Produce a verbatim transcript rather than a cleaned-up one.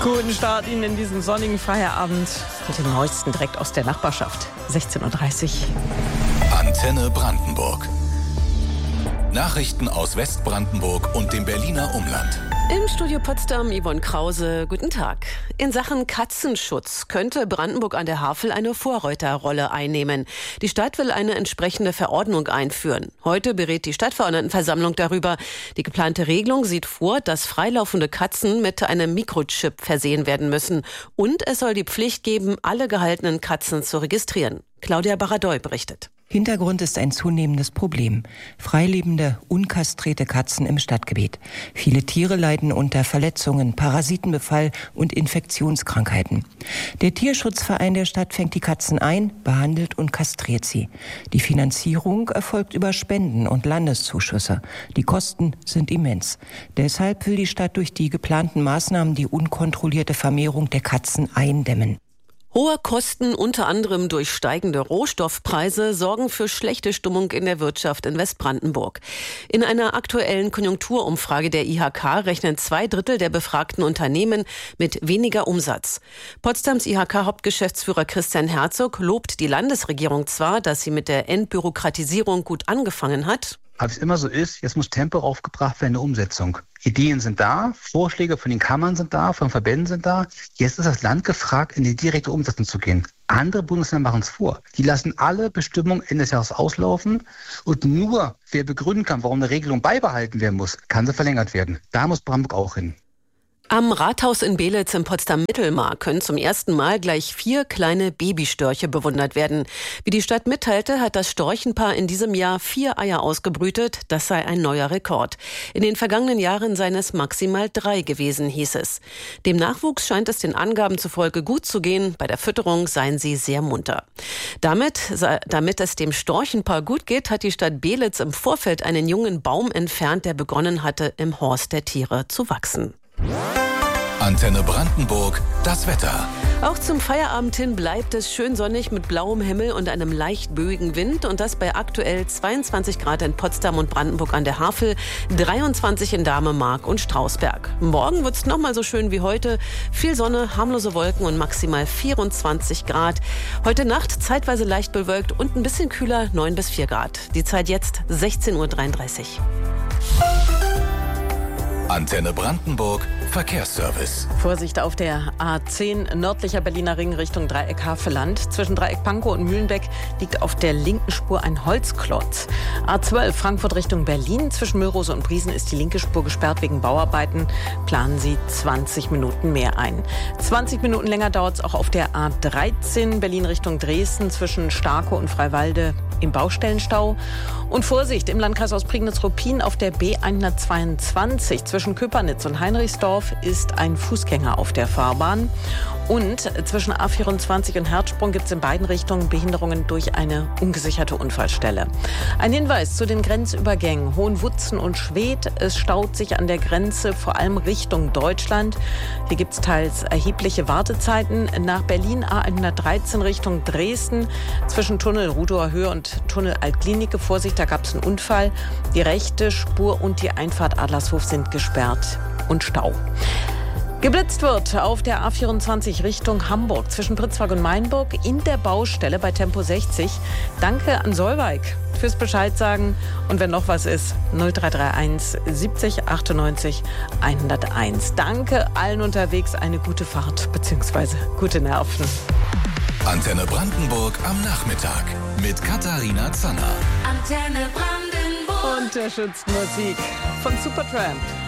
Guten Start Ihnen in diesen sonnigen Feierabend mit dem Neuesten direkt aus der Nachbarschaft. sechzehn Uhr dreißig. Antenne Brandenburg. Nachrichten aus Westbrandenburg und dem Berliner Umland. Im Studio Potsdam Yvonne Krause, guten Tag. In Sachen Katzenschutz könnte Brandenburg an der Havel eine Vorreiterrolle einnehmen. Die Stadt will eine entsprechende Verordnung einführen. Heute berät die Stadtverordnetenversammlung darüber. Die geplante Regelung sieht vor, dass freilaufende Katzen mit einem Mikrochip versehen werden müssen. Und es soll die Pflicht geben, alle gehaltenen Katzen zu registrieren. Claudia Baradoy berichtet. Hintergrund ist ein zunehmendes Problem. Freilebende, unkastrierte Katzen im Stadtgebiet. Viele Tiere leiden unter Verletzungen, Parasitenbefall und Infektionskrankheiten. Der Tierschutzverein der Stadt fängt die Katzen ein, behandelt und kastriert sie. Die Finanzierung erfolgt über Spenden und Landeszuschüsse. Die Kosten sind immens. Deshalb will die Stadt durch die geplanten Maßnahmen die unkontrollierte Vermehrung der Katzen eindämmen. Hohe Kosten, unter anderem durch steigende Rohstoffpreise, sorgen für schlechte Stimmung in der Wirtschaft in Westbrandenburg. In einer aktuellen Konjunkturumfrage der I H K rechnen zwei Drittel der befragten Unternehmen mit weniger Umsatz. Potsdams I H K-Hauptgeschäftsführer Christian Herzog lobt die Landesregierung zwar, dass sie mit der Entbürokratisierung gut angefangen hat. Aber wie es immer so ist, jetzt muss Tempo aufgebracht werden in der Umsetzung. Ideen sind da, Vorschläge von den Kammern sind da, von Verbänden sind da. Jetzt ist das Land gefragt, in die direkte Umsetzung zu gehen. Andere Bundesländer machen es vor. Die lassen alle Bestimmungen Ende des Jahres auslaufen und nur wer begründen kann, warum eine Regelung beibehalten werden muss, kann sie verlängert werden. Da muss Brandenburg auch hin. Am Rathaus in Belitz im Potsdam-Mittelmark können zum ersten Mal gleich vier kleine Babystörche bewundert werden. Wie die Stadt mitteilte, hat das Storchenpaar in diesem Jahr vier Eier ausgebrütet. Das sei ein neuer Rekord. In den vergangenen Jahren seien es maximal drei gewesen, hieß es. Dem Nachwuchs scheint es den Angaben zufolge gut zu gehen. Bei der Fütterung seien sie sehr munter. Damit, damit es dem Storchenpaar gut geht, hat die Stadt Belitz im Vorfeld einen jungen Baum entfernt, der begonnen hatte, im Horst der Tiere zu wachsen. Antenne Brandenburg, das Wetter. Auch zum Feierabend hin bleibt es schön sonnig mit blauem Himmel und einem leicht böigen Wind. Und das bei aktuell zweiundzwanzig Grad in Potsdam und Brandenburg an der Havel, dreiundzwanzig in Dahme, Mark und Strausberg. Morgen wird es nochmal so schön wie heute. Viel Sonne, harmlose Wolken und maximal vierundzwanzig Grad. Heute Nacht zeitweise leicht bewölkt und ein bisschen kühler, neun bis vier Grad. Die Zeit jetzt sechzehn Uhr dreiunddreißig. Antenne Brandenburg, Verkehrsservice. Vorsicht auf der A zehn nördlicher Berliner Ring Richtung Dreieck Havelland. Zwischen Dreieck Pankow und Mühlenbeck liegt auf der linken Spur ein Holzklotz. A zwölf Frankfurt Richtung Berlin. Zwischen Müllrose und Briesen ist die linke Spur gesperrt wegen Bauarbeiten. Planen Sie zwanzig Minuten mehr ein. zwanzig Minuten länger dauert es auch auf der A dreizehn Berlin Richtung Dresden. Zwischen Starkow und Freiwalde im Baustellenstau. Und Vorsicht im Landkreis Ostprignitz-Ruppin auf der B hundertzweiundzwanzig. Zwischen Köpernitz und Heinrichsdorf ist ein Fußgänger auf der Fahrbahn. Und zwischen A vierundzwanzig und Herzsprung gibt es in beiden Richtungen Behinderungen durch eine ungesicherte Unfallstelle. Ein Hinweis zu den Grenzübergängen Hohenwutzen und Schwedt. Es staut sich an der Grenze vor allem Richtung Deutschland. Hier gibt es teils erhebliche Wartezeiten. Nach Berlin A hundertdreizehn Richtung Dresden. Zwischen Tunnel Rudower Höhe und Tunnel Altklinike. Vorsicht, da gab es einen Unfall. Die rechte Spur und die Einfahrt Adlershof sind gesperrt und Stau. Geblitzt wird auf der A vierundzwanzig Richtung Hamburg zwischen Pritzwalk und Mainburg in der Baustelle bei Tempo sechzig. Danke an Solveig fürs Bescheid sagen. Und wenn noch was ist, null drei drei eins siebzig achtundneunzig hunderteins. Danke allen unterwegs, eine gute Fahrt bzw. gute Nerven. Antenne Brandenburg am Nachmittag mit Katharina Zanner. Antenne Brandenburg. Unterstützt Musik von Supertramp.